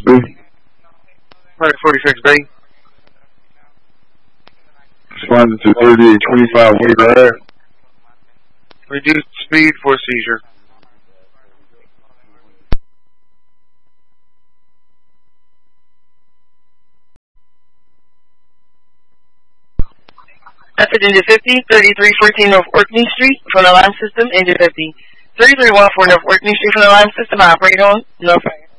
B. 146B. Responding to 3825 Waiver Ave. Reduced speed for seizure. Message engine 50, 3314 North Orkney Street from the line system, engine 50. 3314 North Orkney Street from the line system, operating on no fire.